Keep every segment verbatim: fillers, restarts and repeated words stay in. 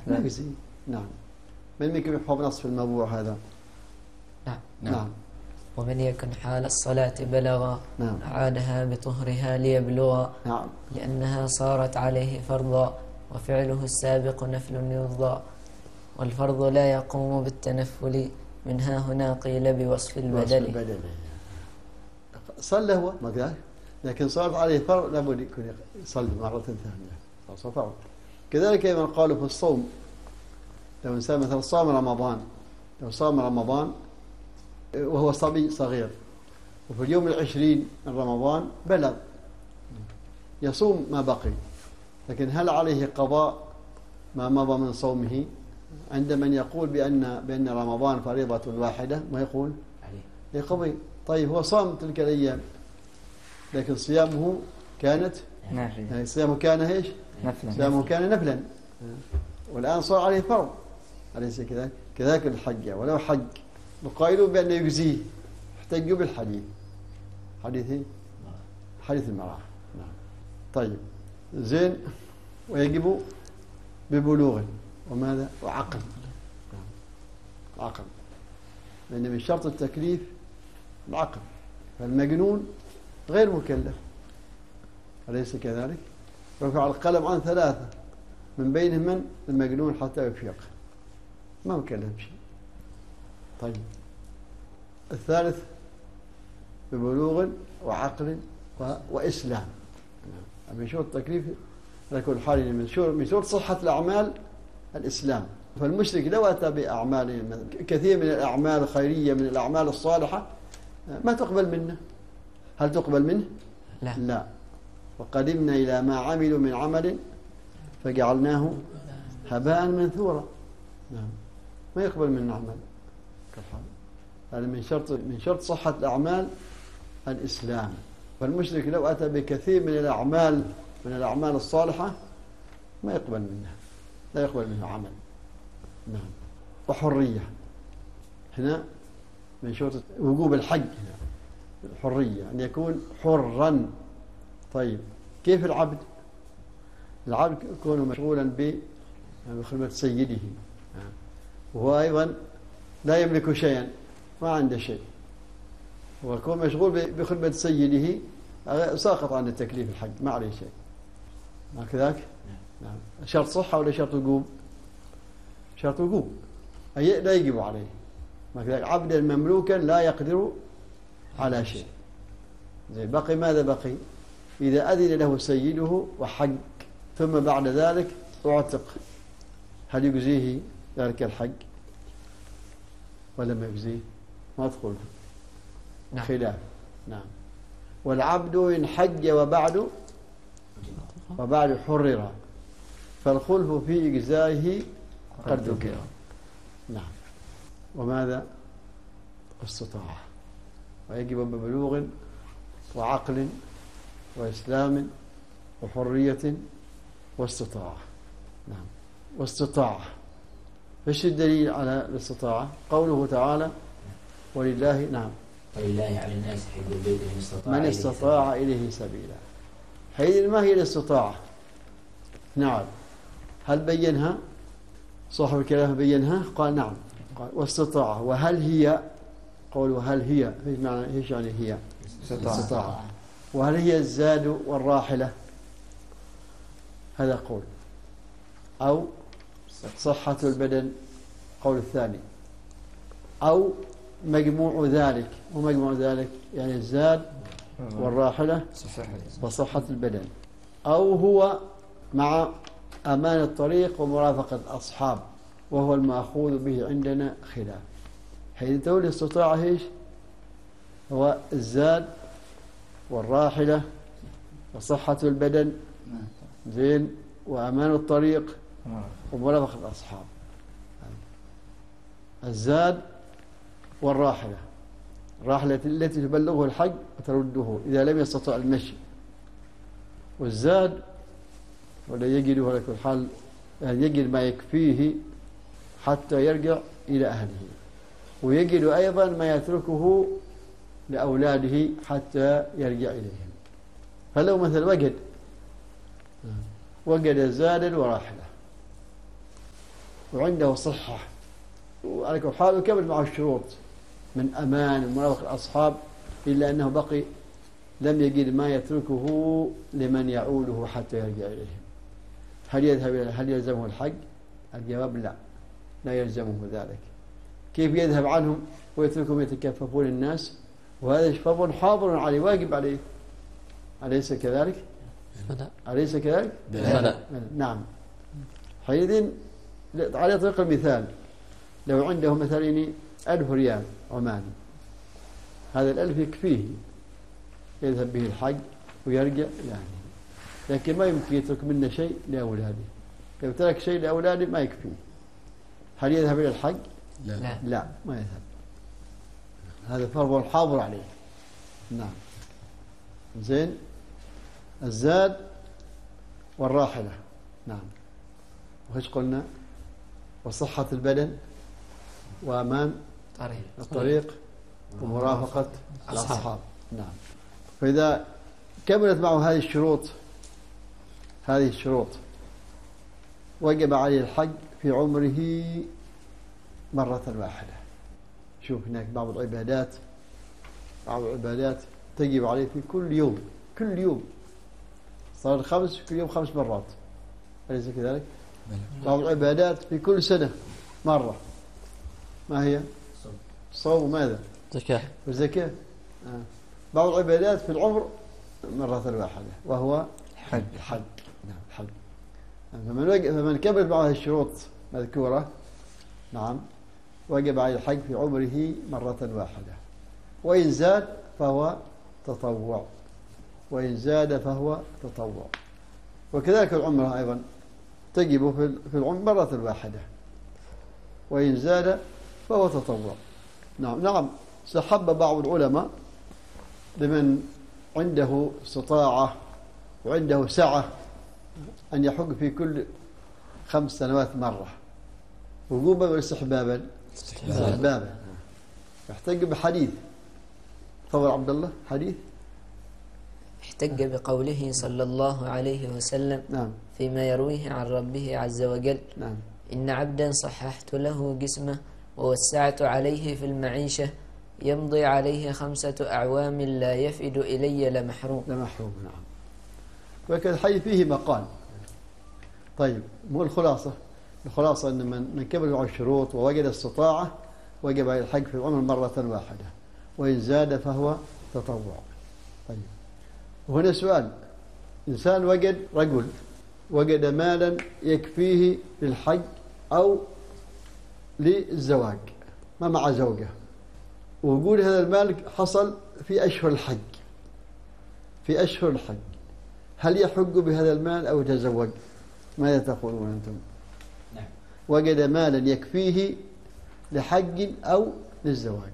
لا يجزي. نعم. من يمكن يحفظ نصف الموضوع هذا؟ نعم. نعم. نعم. ومن يكن حال الصلاة بلغ نعم. عادها بطهرها ليبلغ نعم. لأنها صارت عليه فرضا وفعله السابق نفل يرضى والفرض لا يقوم بالتنفل منها هنا قيل بوصف البدل. صلى هو ما قال، لكن صارت عليه فرض لابد يكون يصلي مرة ثانية صار فرض. كذلك أيضا قالوا في الصوم، لو إنسان مثلا صام رمضان، لو صام رمضان وهو صبي صغير وفي اليوم العشرين من رمضان بلغ، يصوم ما بقي، لكن هل عليه قضاء ما مضى من صومه؟ عند من يقول بأن بأن رمضان فريضة واحدة ما يقول يقضي. طيب هو صام تلك الأيام لكن صيامه كانت يعني صيامه كان ايش؟ نفلا. صيامه كان نفلا، والآن صار عليه فرض. أليس كذلك؟ كذلك الحج، ولو حج وقائلون بأنه يجزيه احتجوا بالحديث، حديث حديث المرأة. نعم. طيب زين. ويجب ببلوغ وماذا؟ وعقل. نعم. عقل، لأن من شرط التكليف العقل، فالمجنون غير مكلف، أليس كذلك؟ رفع القلم عن ثلاثة من بينهم من المجنون حتى يفيق، ما مكلف بشيء. طيب الثالث ببلوغ وعقل و... وإسلام. من شروط التكليف على كل حال من شروط صحة الأعمال الإسلام. فالمشرك لو أتى بأعمال كثير من الأعمال الخيرية من الأعمال الصالحة ما تقبل منه. هل تقبل منه؟ لا, لا. وقدمنا إلى ما عملوا من عمل فجعلناه هباء منثورا. نعم. ما يقبل منه عمل كالحال. هذا من شرط من شرط صحة الأعمال الإسلام. فالمشرك لو أتى بكثير من الأعمال من الأعمال الصالحة ما يقبل منها، لا يقبل منه عمل. نعم. وحرية، هنا من شروط وجوب الحج هنا الحرية، أن يكون حرا. طيب كيف العبد؟ العبد يكون مشغولا بخدمة سيده، وهو أيضا لا يملك شيئا، ما عنده شيء، ويكون مشغول بخدمة سيده ساقط عن التكليف الحج، ما عليه شيء. ما كذاك؟ نعم. شرط صحة ولا شرط وجوب؟ شرط وجوب، أي لا يجب عليه. ما كذاك؟ عبدا مملوكا لا يقدر على شيء. زي بقي ماذا بقي؟ إذا أذن له سيده وحج ثم بعد ذلك اعتق، هل يجزيه ذلك الحج ولا ما يجزيه؟ ما أدخل نعم. خلاف. نعم. والعبد إن حج وبعد وبعد حرر فالخلف في إجزائه قد ذكر. نعم. وماذا؟ استطاعة، ويجب ببلوغ وعقل وإسلام وحرية واستطاعة. نعم. واستطاعة، فايش الدليل على الاستطاعة؟ قوله تعالى ولله نعم ولله على الناس حج البيت من استطاع من استطاع إليه سبيلا. هذه ما هي الاستطاعة؟ نعم. هل بينها صاحب الكلام؟ بينها قال نعم. قال واستطاعة. وهل هي؟ قولوا هل هي ايش معنى ايش يعني هي؟ استطاعة. وهل هي الزاد والراحلة؟ هذا قول. أو صحة البدن قول الثاني. أو مجموع ذلك، ومجموع ذلك يعني الزاد والراحلة وصحة البدن. أو هو مع أمان الطريق ومرافقة الأصحاب، وهو المأخوذ به عندنا خلاف. حيث تقول الاستطاعة ايش؟ هو الزاد والراحلة وصحة البدن زين وأمان الطريق ومرافقة الأصحاب. الزاد والراحلة، الراحلة التي تبلغه الحج وترده إذا لم يستطع المشي، والزاد ولا يجده على كل حال يعني يجد ما يكفيه حتى يرجع إلى أهله، ويجد أيضا ما يتركه لأولاده حتى يرجع إليهم. فلو مثل وجد وجد زادا وراحلة وعنده صحة وعلى كل حال وكمل معه الشروط من أمان ومرافق الأصحاب، إلا أنه بقي لم يجد ما يتركه لمن يعوله حتى يرجع إليهم. هل يذهب هل يلزمه الحج؟ الجواب لا، لا يلزمه ذلك. كيف يذهب عنهم ويتركهم يتكففون الناس؟ وهذا فرض حاضر عليه، واجب عليه، أليس كذلك؟ أليس كذلك؟ بلى. نعم. حينئذ على طريق المثال، لو عنده مثلا ألف ريال عماني، هذا الألف يكفيه يذهب به الحج ويرجع يعني، لكن ما يمكن يترك منه شيء لأولاده. لو ترك شيء لأولاده ما يكفيه. هل يذهب إلى الحج؟ لا. لا. لا، ما يذهب. هذا فرض حاضر عليه. نعم. زين. الزاد والراحلة. نعم. وإيش قلنا؟ وصحة البدن وأمان طريق الطريق ومرافقة الأصحاب. نعم. فإذا كملت معه هذه الشروط هذه الشروط وجب عليه الحج في عمره مرة واحدة. شوف هناك بعض العبادات بعض العبادات تجب عليه في كل يوم كل يوم صار الخمس كل يوم خمس مرات، أليس كذلك؟ بعض العبادات في كل سنة مرة. ما هي؟ صوم ماذا؟ زكاة والزكاة. آه. بعض العبادات في العمر مرة واحدة وهو حج. الحج. نعم الحج. فمن وجب فمن كمل معه الشروط مذكورة نعم وجب عليه الحج في عمره مرة واحدة، وإن زاد فهو تطوع وإن زاد فهو تطوع. وكذلك العمرة أيضا تجب في العمر مرة واحدة، وإن زاد فهو تطوع. نعم نعم. استحب بعض العلماء لمن عنده استطاعة وعنده سعة أن يحج في كل خمس سنوات مرة، وجوبا واستحبابا؟ استحبابا. يحتج بحديث. تفضل عبد الله. حديث احتج بقوله صلى الله عليه وسلم نعم فيما يرويه عن ربه عز وجل: نعم إن عبدا صححت له جسمه ووسعت عليه في المعيشة يمضي عليه خمسة أعوام لا يفئد إلي لمحروم. لمحروم. نعم. وكذا الحديث فيه مقال. طيب مو الخلاصة؟ الخلاصة أن من من كمل معه الشروط ووجد استطاعة وجب عليه الحج في العمر مرة واحدة، وإن زاد فهو تطوع. طيب وهنا سؤال: إنسان وجد رجل وجد مالا يكفيه للحج أو للزواج، ما مع زوجة، ووجود هذا المال حصل في أشهر الحج في أشهر الحج هل يحج بهذا المال أو يتزوج؟ ماذا تقولون أنتم؟ نعم. وجد مالا يكفيه لحج أو للزواج،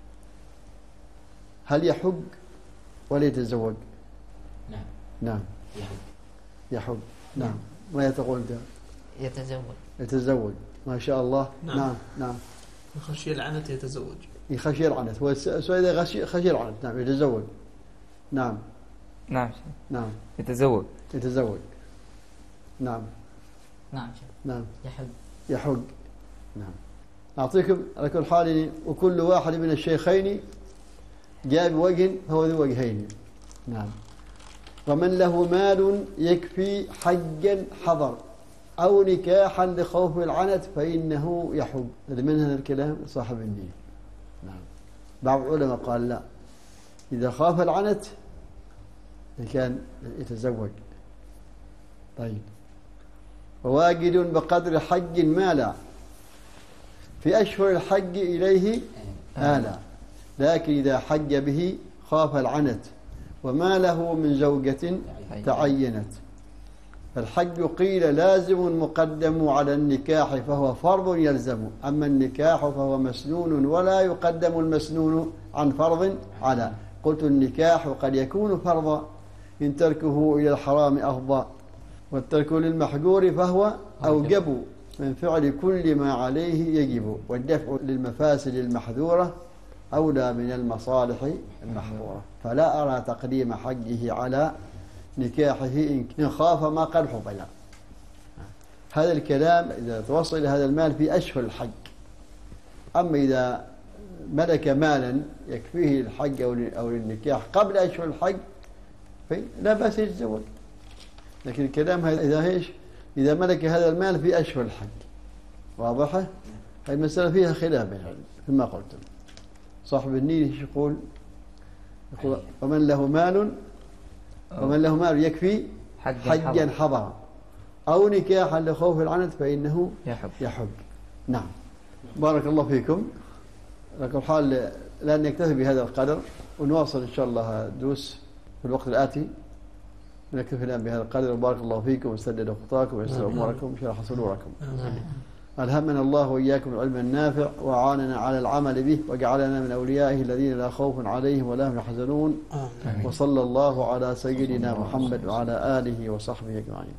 هل يحج ولا يتزوج؟ نعم. نعم يحج. يحج. نعم. ماذا تقول أنت؟ يتزوج. يتزوج. ما شاء الله. نعم. نعم نعم. يخشي العنت يتزوج. يخشي العنت. هو السؤال إذا خشي خشي العنت. نعم يتزوج. نعم نعم نعم يتزوج. يتزوج. نعم نعم نعم يحج. يحج. نعم. أعطيكم على كل حال: وكل واحد من الشيخين جاء بوجه فهو ذو وجهين. نعم. ومن له مال يكفي حجا حضر أو نكاحا لخوف العنت فإنه يحج. من هذا الكلام صاحب النية. نعم. بعض العلماء قال لا، إذا خاف العنت كان يتزوج. طيب. وواجد بقدر حج مالا في أشهر الحج إليه آلا، لكن إذا حج به خاف العنت وما له من زوجة تعينت. فالحج قيل لازم مقدم على النكاح فهو فرض يلزم، أما النكاح فهو مسنون ولا يقدم المسنون عن فرض على. قلت النكاح قد يكون فرضا إن تركه إلى الحرام أفضى، والترك للمحجور فهو أوجب من فعل كل ما عليه يجب، والدفع للمفاسد المحذورة أولى من المصالح المحظورة. فلا أرى تقديم حجه على نكاحه إن خاف ما قد حبل. هذا الكلام إذا توصل إلى هذا المال في أشهر الحج. أما إذا ملك مالا يكفيه الحج أو النكاح قبل أشهر الحج فلا بأس يتزوج. لكن الكلام إذا إيش إذا ملك هذا المال في أشهر الحج. واضحة؟ هذه المسألة فيها خلاف يعني كما قلت. صاحب النيل ايش يقول؟ يقول ومن له مال ومن له مال يكفي حجا حضر أو نكاحا لخوف العنت فإنه يحب يحب. نعم. بارك الله فيكم. لكن حال لا نكتفي بهذا القدر ونواصل إن شاء الله الدروس في الوقت الآتي. نكتفي الآن بهذا القدر. وبارك الله فيكم وسدد خطاكم ويسر أموركم وشرح صدوركم. ألهمنا الله وإياكم العلم النافع وعاننا على العمل به وجعلنا من أوليائه الذين لا خوف عليهم ولا هم يحزنون. وصلى الله على سيدنا محمد وعلى آله وصحبه أجمعين.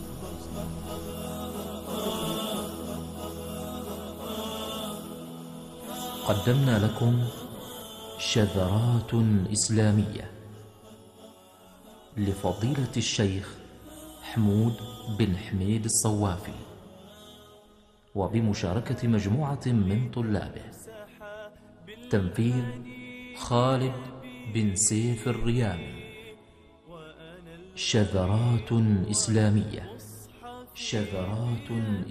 قدمنا لكم شذرات إسلامية لفضيلة الشيخ حمود بن حميد الصوافي وبمشاركة مجموعة من طلابه. تنفيذ خالد بن سيف الريامي. شذرات إسلامية. شذرات